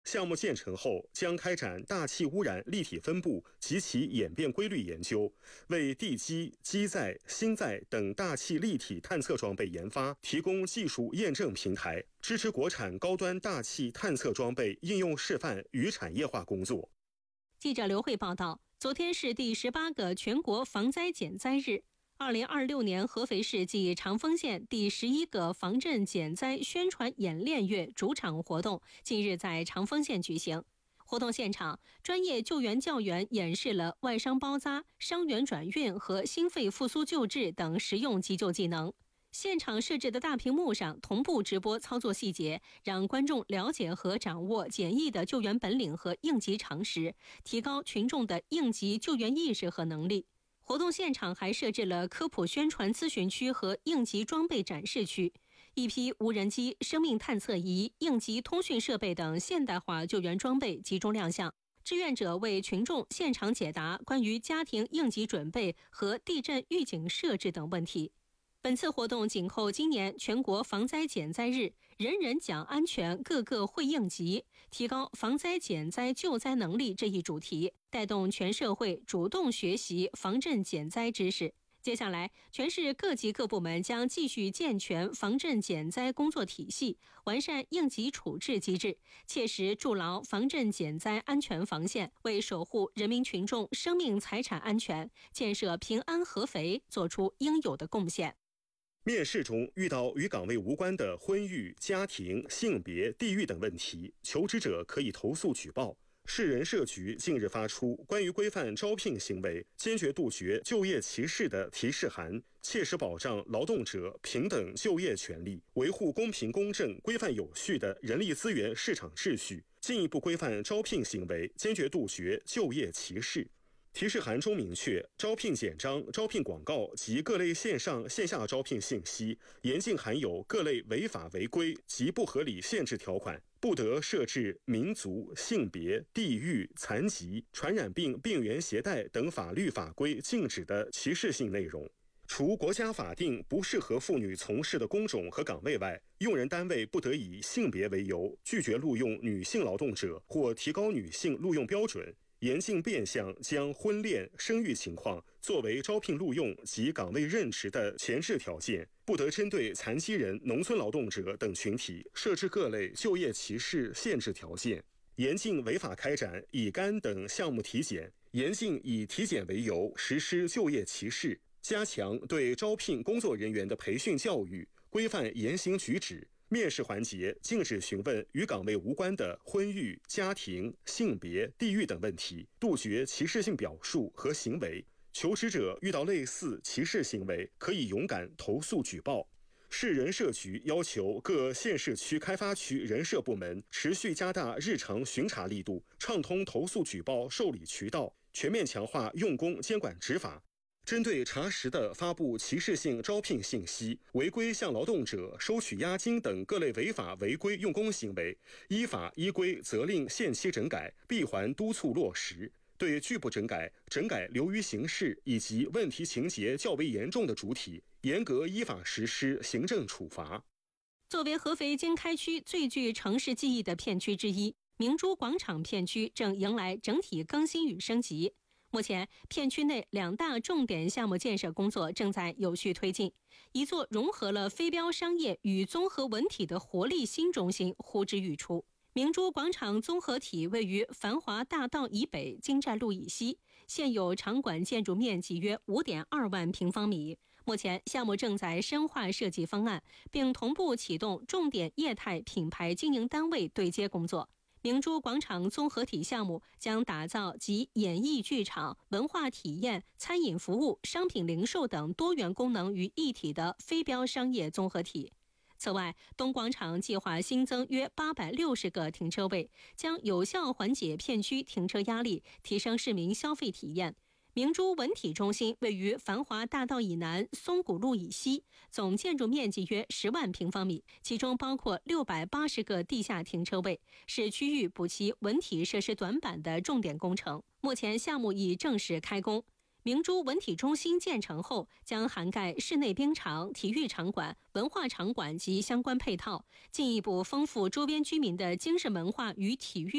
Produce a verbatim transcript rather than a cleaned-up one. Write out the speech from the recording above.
项目建成后，将开展大气污染立体分布及其演变规律研究，为地基、基载、芯载等大气立体探测装备研发提供技术验证平台，支持国产高端大气探测装备应用示范与产业化工作。 记者刘慧报道，昨天是第十八个全国防灾减灾日。二零二六年合肥市暨长丰县第十一个防震减灾宣传演练月主场活动近日在长丰县举行。活动现场，专业救援教员演示了外伤包扎、伤员转运和心肺复苏救治等实用急救技能。现场设置的大屏幕上同步直播操作细节，让观众了解和掌握简易的救援本领和应急常识，提高群众的应急救援意识和能力。活动现场还设置了科普宣传咨询区和应急装备展示区，一批无人机、生命探测仪、应急通讯设备等现代化救援装备集中亮相。志愿者为群众现场解答关于家庭应急准备和地震预警设置等问题。本次活动紧扣今年全国防灾减灾日，人人讲安全，个个会应急，提高防灾减灾救灾能力这一主题，带动全社会主动学习防震减灾知识。接下来，全市各级各部门将继续健全防震减灾工作体系，完善应急处置机制，切实筑牢防震减灾安全防线，为守护人民群众生命财产安全、建设平安合肥做出应有的贡献。 面试中遇到与岗位无关的婚育、家庭、性别、地域等问题，求职者可以投诉举报。市人社局近日发出关于规范招聘行为、坚决杜绝就业歧视的提示函，切实保障劳动者平等就业权利，维护公平公正、规范有序的人力资源市场秩序，进一步规范招聘行为，坚决杜绝就业歧视。提示函中明确，招聘简章、招聘广告及各类线上线下招聘信息严禁含有各类违法违规及不合理限制条款，不得设置民族、性别、地域、残疾、传染病病原携带等法律法规禁止的歧视性内容。除国家法定不适合妇女从事的工种和岗位外，用人单位不得以性别为由拒绝录用女性劳动者或提高女性录用标准，严禁变相将婚恋、生育情况作为招聘录用及岗位任职的前置条件，不得针对残疾人、农村劳动者等群体设置各类就业歧视限制条件，严禁违法开展乙肝等项目体检，严禁以体检为由实施就业歧视，加强对招聘工作人员的培训教育，规范言行举止。面试环节禁止询问与岗位无关的婚育、家庭、性别、地域等问题，杜绝歧视性表述和行为。求职者遇到类似歧视行为，可以勇敢投诉举报。市人社局要求各县市区开发区人社部门持续加大日常巡查力度，畅通投诉举报受理渠道，全面强化用工监管执法。针对查实的发布歧视性招聘信息、违规向劳动者收取押金等各类违法违规用工行为，依法依规责令限期整改，闭环督促落实。对拒不整改、整改流于形式以及问题情节较为严重的主体，严格依法实施行政处罚。 作为合肥经开区最具城市记忆的片区之一，明珠广场片区正迎来整体更新与升级。目前，片区内两大重点项目建设工作正在有序推进，一座融合了非标商业与综合文体的活力新中心呼之欲出。明珠广场综合体位于繁华大道以北、金寨路以西，现有场馆建筑面积约 五点二万平方米。目前，项目正在深化设计方案，并同步启动重点业态品牌经营单位对接工作。明珠广场综合体项目将打造集演艺剧场、文化体验、餐饮服务、商品零售等多元功能于一体的非标商业综合体。此外，东广场计划新增约八百六十个停车位，将有效缓解片区停车压力，提升市民消费体验。明珠文体中心位于繁华大道以南、松谷路以西，总建筑面积约十万平方米，其中包括六百八十个地下停车位，是区域补齐文体设施短板的重点工程。目前项目已正式开工。 明珠文体中心建成后，将涵盖室内冰场、体育场馆、文化场馆及相关配套，进一步丰富周边居民的精神文化与体育